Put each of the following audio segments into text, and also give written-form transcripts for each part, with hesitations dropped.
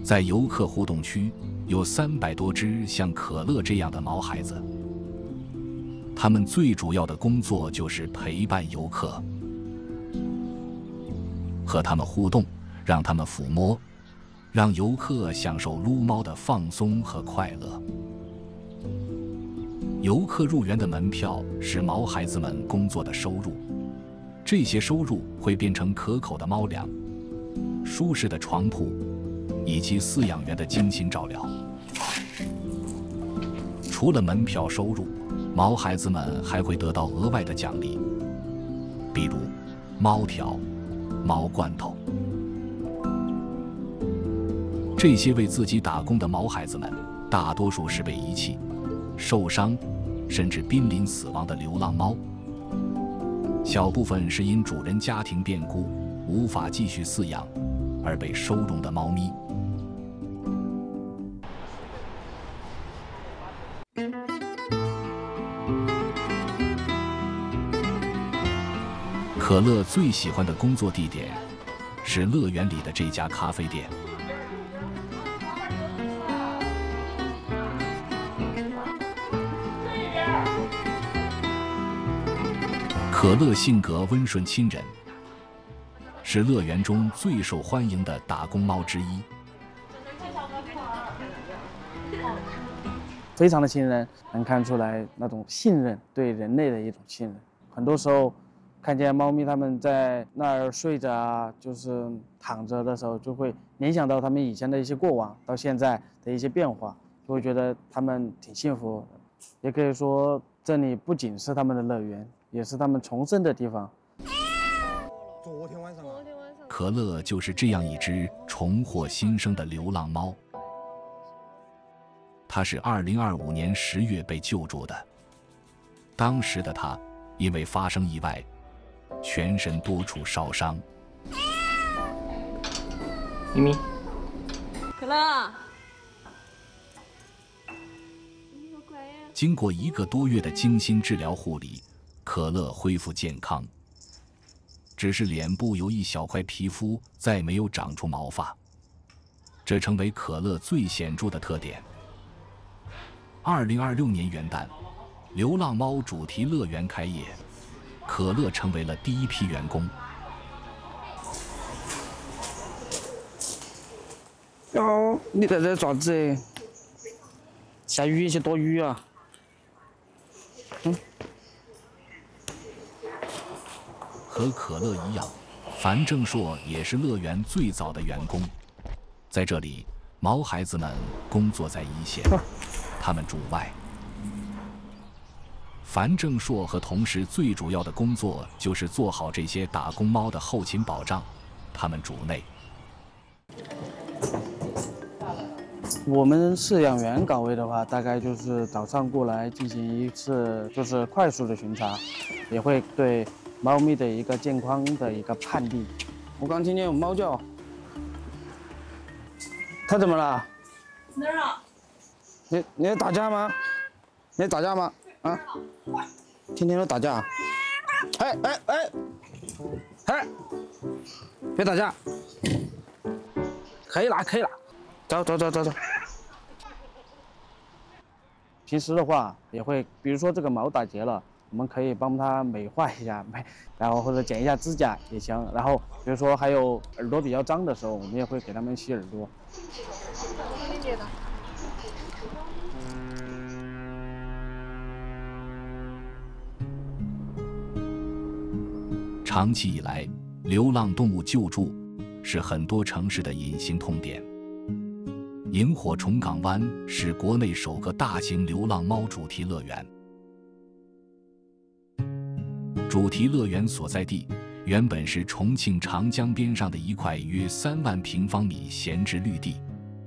在游客互动区有300多只像可乐这样的毛孩子，他们最主要的工作就是陪伴游客，和他们互动，让他们抚摸，让游客享受撸猫的放松和快乐。游客入园的门票是毛孩子们工作的收入，这些收入会变成可口的猫粮、舒适的床铺以及饲养员的精心照料。除了门票收入，毛孩子们还会得到额外的奖励，比如猫条、猫罐头。这些为自己打工的毛孩子们，大多数是被遗弃、受伤，甚至濒临死亡的流浪猫，小部分是因主人家庭变故无法继续饲养而被收容的猫咪。可乐最喜欢的工作地点是乐园里的这家咖啡店。可乐性格温顺亲人，是乐园中最受欢迎的打工猫之一。 非常的亲人，能看出来那种信任，对人类的一种信任。很多时候看见猫咪它们在那儿睡着啊，就是躺着的时候，就会联想到它们以前的一些过往，到现在的一些变化，就会觉得它们挺幸福的。也可以说，这里不仅是他们的乐园，也是他们重生的地方。 昨天晚上， 可乐就是这样一只重获新生的流浪猫。它是2025年10月被救助的，当时的它因为发生意外，全身多处烧伤。 咪咪， 可乐， 经过1个多月的精心治疗护理，可乐恢复健康，只是脸部有一小块皮肤再没有长出毛发，这成为可乐最显著的特点。2026年元旦，流浪猫主题乐园开业，可乐成为了第一批员工。 哟，你在这爪子？下雨些多雨啊！ 和可乐一样，樊正硕也是乐园最早的员工。在这里，毛孩子们工作在一线，他们主外。樊正硕和同事最主要的工作就是做好这些打工猫的后勤保障，他们主内。 我们饲养员岗位的话，大概就是早上过来进行一次就是快速的巡查，也会对猫咪的一个健康的一个判定。我刚听见有猫叫，它怎么了？ 哪儿啊？ 你在打架吗？你在打架吗？啊？天天都打架？哎！别打架！可以了，走。平时的话也会，比如说这个毛打结了，我们可以帮它美化一下，然后或者剪一下指甲也行。然后比如说还有耳朵比较脏的时候，我们也会给它们洗耳朵。 长期以来，流浪动物救助是很多城市的隐形痛点。萤火虫港湾是国内首个大型流浪猫主题乐园。主题乐园所在地原本是重庆长江边上的一块约3万平方米闲置绿地。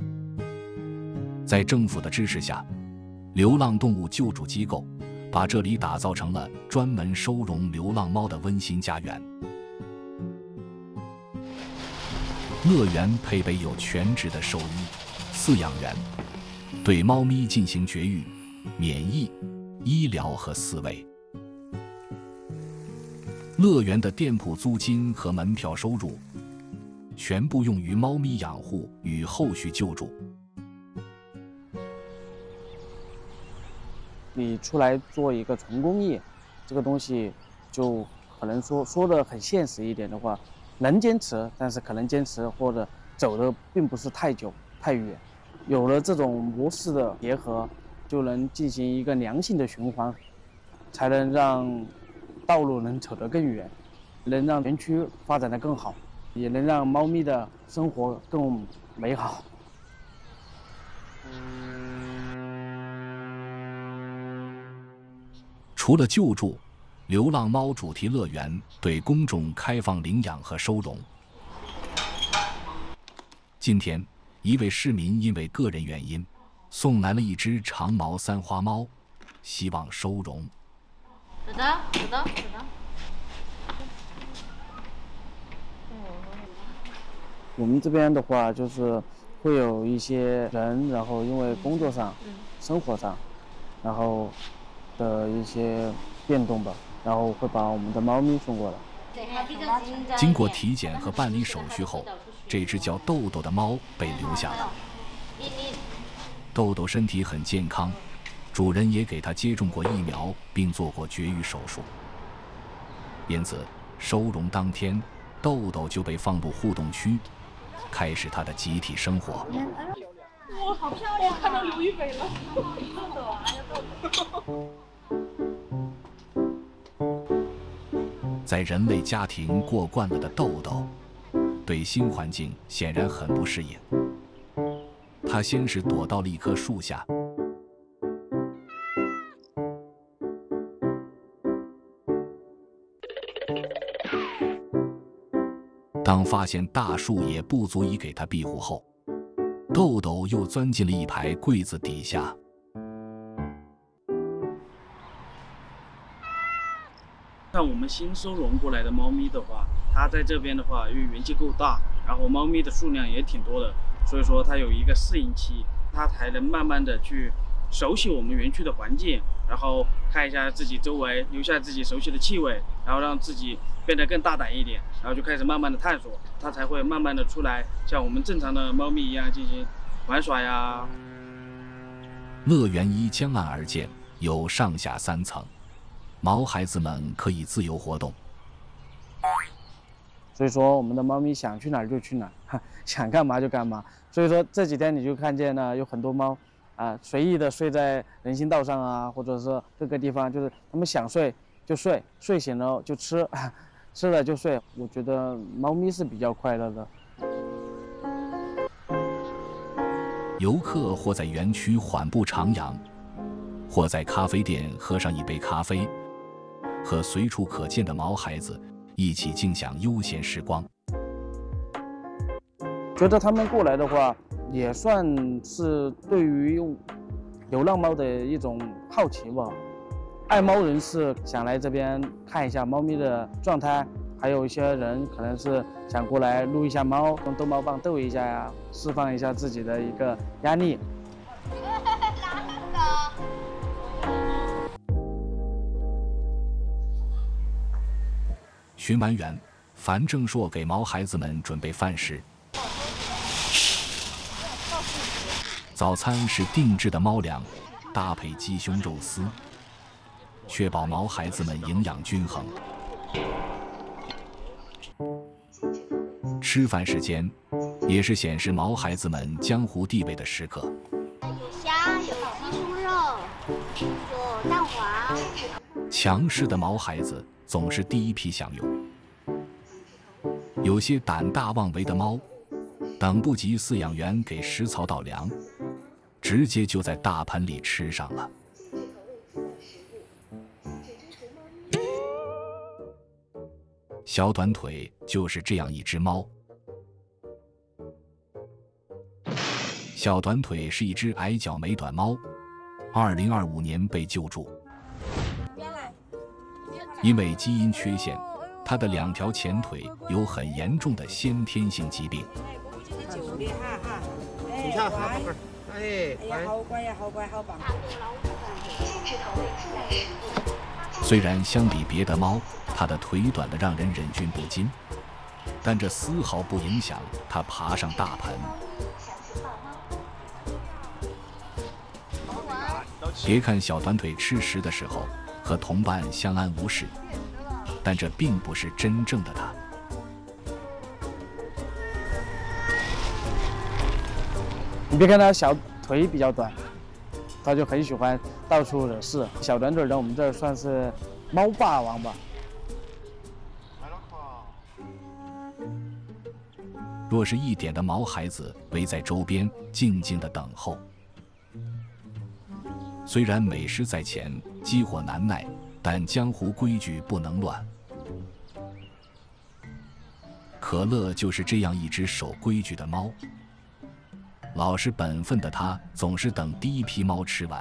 在政府的支持下，流浪动物救助机构把这里打造成了专门收容流浪猫的温馨家园。乐园配备有全职的兽医、饲养员，对猫咪进行绝育、免疫、医疗和饲喂。乐园的店铺租金和门票收入全部用于猫咪养护与后续救助。 你出来做一个纯公益，这个东西就可能说的很现实一点的话，能坚持，但是可能坚持或者走的并不是太久太远。有了这种模式的结合，就能进行一个良性的循环，才能让道路能走得更远，能让园区发展得更好，也能让猫咪的生活更美好。 除了救助，流浪猫主题乐园对公众开放领养和收容。今天，一位市民因为个人原因，送来了一只长毛三花猫，希望收容。 走的。 我们这边的话，就是会有一些人，然后因为工作上、生活上，然后的一些变动吧，然后会把我们的猫咪送过来。 经过体检和办理手续后，这只叫豆豆的猫被留下了。豆豆身体很健康，主人也给它接种过疫苗，并做过绝育手术。因此，收容当天，豆豆就被放入互动区，开始它的集体生活。 哇，好漂亮！我看到刘亦菲了。豆豆啊，豆豆。 在人类家庭过惯了的豆豆，对新环境显然很不适应。他先是躲到了一棵树下，当发现大树也不足以给他庇护后，豆豆又钻进了一排柜子底下。 像我们新收容过来的猫咪的话，它在这边的话，因为园区够大，然后猫咪的数量也挺多的，所以说它有一个适应期，它才能慢慢的去熟悉我们园区的环境，然后看一下自己周围，留下自己熟悉的气味，然后让自己变得更大胆一点，然后就开始慢慢的探索，它才会慢慢的出来，像我们正常的猫咪一样进行玩耍呀。 乐园依江岸而建，有上下3层。毛孩子们可以自由活动， 所以说我们的猫咪想去哪儿就去哪儿，想干嘛就干嘛。所以说这几天你就看见呢，有很多猫随意的睡在人行道上啊，或者是各个地方，就是它们想睡就睡，睡醒了就吃，吃了就睡。我觉得猫咪是比较快乐的。 游客或在园区缓步徜徉，或在咖啡店喝上一杯咖啡，和随处可见的毛孩子一起静享悠闲时光。 觉得他们过来的话，也算是对于流浪猫的一种好奇吧。爱猫人士想来这边看一下猫咪的状态，还有一些人可能是想过来撸一下猫，用逗猫棒逗一下呀，释放一下自己的一个压力。 巡完员樊正硕给毛孩子们准备饭食，早餐是定制的猫粮，搭配鸡胸肉丝，确保毛孩子们营养均衡。吃饭时间也是显示毛孩子们江湖地位的时刻。 有虾，有鸡胸肉，有蛋黄。 强势的毛孩子总是第一批享用。有些胆大妄为的猫，等不及饲养员给食槽倒粮，直接就在大盆里吃上了。小短腿就是这样一只猫。小短腿是一只矮脚美短猫，2025年被救助。因为基因缺陷，它的2条前腿有很严重的先天性疾病。 你看，哎呀， 好乖呀，好乖，好棒！ 虽然相比别的猫，它的腿短得让人忍俊不禁， 但这丝毫不影响它爬上大盆。别看小短腿吃食的时候和同伴相安无事，但这并不是真正的它。 你别看它小腿比较短，它就很喜欢到处惹事。小短腿在我们这儿算是猫霸王吧。 若是一点的毛孩子围在周边静静地等候，虽然美食在前，饥火难耐，但江湖规矩不能乱。可乐就是这样一只守规矩的猫。老实本分的它总是等第一批猫吃完，